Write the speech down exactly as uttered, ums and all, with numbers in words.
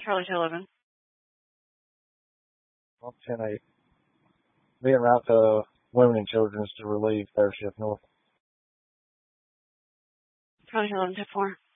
Charlie two eleven. one ten eight. Being route to Women and Children's to relieve third shift north. Charlie two eleven, ten four.